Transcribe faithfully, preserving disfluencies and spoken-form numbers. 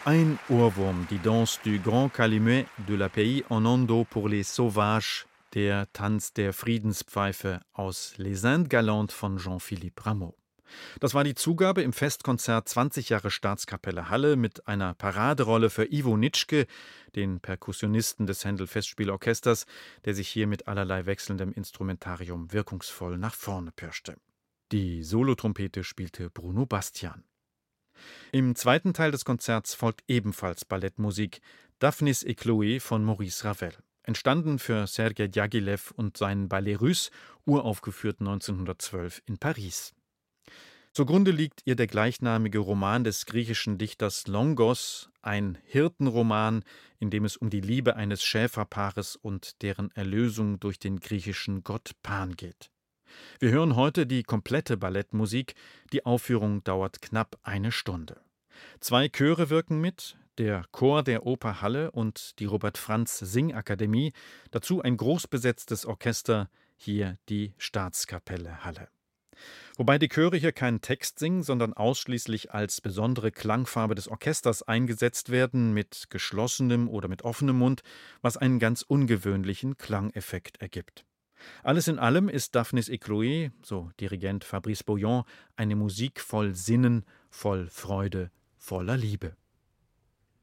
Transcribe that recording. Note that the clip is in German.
Ein Ohrwurm, die Danse du Grand Calumet de la Pays en Onde pour les Sauvages, der Tanz der Friedenspfeife aus Les Indes Galantes von Jean-Philippe Rameau. Das war die Zugabe im Festkonzert zwanzig Jahre Staatskapelle Halle mit einer Paraderolle für Ivo Nitschke, den Perkussionisten des Händel-Festspielorchesters, der sich hier mit allerlei wechselndem Instrumentarium wirkungsvoll nach vorne pirschte. Die Solotrompete spielte Bruno Bastian. Im zweiten Teil des Konzerts folgt ebenfalls Ballettmusik, Daphnis et Chloé von Maurice Ravel. Entstanden für Sergei Djagilev und seinen Ballet Russe, uraufgeführt neunzehnhundertzwölf in Paris. Zugrunde liegt ihr der gleichnamige Roman des griechischen Dichters Longos, ein Hirtenroman, in dem es um die Liebe eines Schäferpaares und deren Erlösung durch den griechischen Gott Pan geht. Wir hören heute die komplette Ballettmusik. Die Aufführung dauert knapp eine Stunde. Zwei Chöre wirken mit, der Chor der Oper Halle und die Robert-Franz-Singakademie, dazu ein großbesetztes Orchester, hier die Staatskapelle Halle. Wobei die Chöre hier keinen Text singen, sondern ausschließlich als besondere Klangfarbe des Orchesters eingesetzt werden, mit geschlossenem oder mit offenem Mund, was einen ganz ungewöhnlichen Klangeffekt ergibt. Alles in allem ist Daphnis et Chloé, so Dirigent Fabrice Bouillon, eine Musik voll Sinnen, voll Freude, voller Liebe.